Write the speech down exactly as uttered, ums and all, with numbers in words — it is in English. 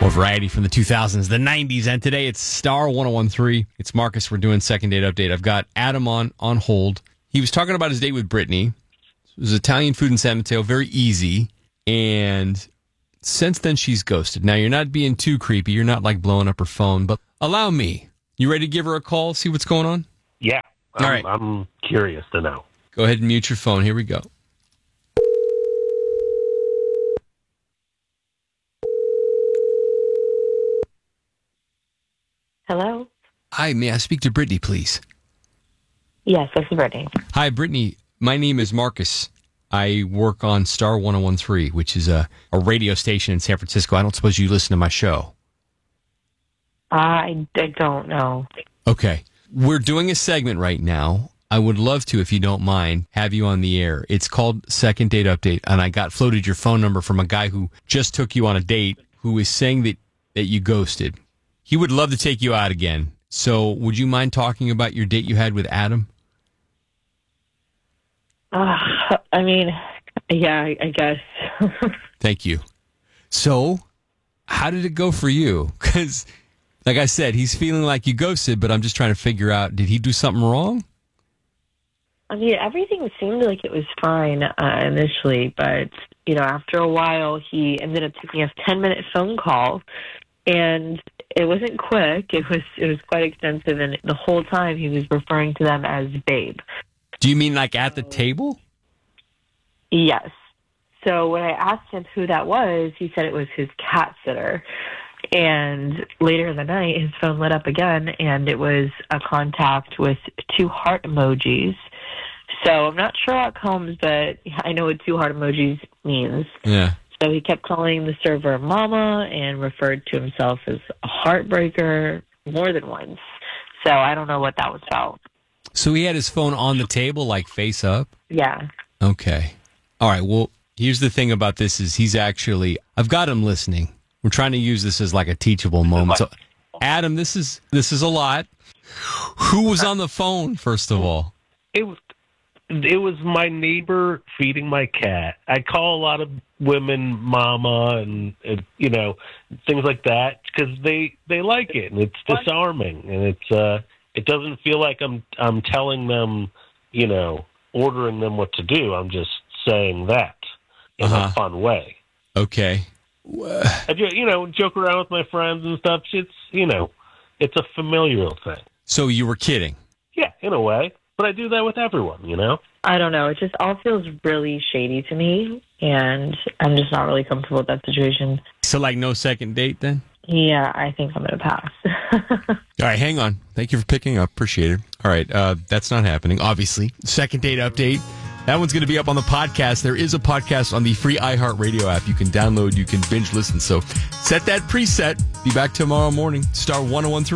More variety from the two thousands, the nineties, and today it's Star one oh one three. It's Marcus. We're doing second date update. I've got Adam on on hold. He was talking about his date with Brittany. It was Italian food in San Mateo, very easy. And since then, she's ghosted. Now, you're not being too creepy. You're not like blowing up her phone, but allow me. You ready to give her a call, see what's going on? Yeah. All I'm, right. I'm curious to know. Go ahead and mute your phone. Here we go. Hello? Hi, may I speak to Brittany, please? Yes, this is Brittany. Hi, Brittany. My name is Marcus. I work on Star one oh one three, which is a, a radio station in San Francisco. I don't suppose you listen to my show. I, I don't know. Okay. We're doing a segment right now. I would love to, if you don't mind, have you on the air. It's called Second Date Update, and I got floated your phone number from a guy who just took you on a date who is saying that, that you ghosted. He would love to take you out again. So would you mind talking about your date you had with Adam? Uh, I mean, yeah, I, I guess. Thank you. So how did it go for you? Because, like I said, he's feeling like you ghosted, but I'm just trying to figure out, did he do something wrong? I mean, everything seemed like it was fine uh, initially, but, you know, after a while, he ended up taking a ten-minute phone call, and it wasn't quick. It was it was quite extensive, and the whole time he was referring to them as babe. Do you mean like at the table? Yes. So when I asked him who that was, he said it was his cat sitter. And later in the night, his phone lit up again, and it was a contact with two heart emojis. So I'm not sure how it comes, but I know what two heart emojis means. Yeah. So he kept calling the server mama and referred to himself as a heartbreaker more than once. So I don't know what that was about. So he had his phone on the table, like face up? Yeah. Okay. All right. Well, here's the thing about this is he's actually, I've got him listening. We're trying to use this as like a teachable moment. So, Adam, this is this is a lot. Who was on the phone, first of all? It was, it was my neighbor feeding my cat. I call a lot of women mama and, and you know, things like that because they, they like it, and it's disarming, and it's uh, it doesn't feel like I'm I'm telling them, you know, ordering them what to do. I'm just saying that in Uh-huh. a fun way. Okay. I jo- you know, joke around with my friends and stuff. It's, you know, it's a familial thing. So you were kidding? Yeah, in a way. But I do that with everyone, you know? I don't know. It just all feels really shady to me, and I'm just not really comfortable with that situation. So like no second date then? Yeah, I think I'm going to pass. All right, hang on. Thank you for picking up. Appreciate it. All right, uh, that's not happening, obviously. Second date update. That one's going to be up on the podcast. There is a podcast on the free iHeartRadio app. You can download, you can binge listen. So set that preset. Be back tomorrow morning. Star one oh one three.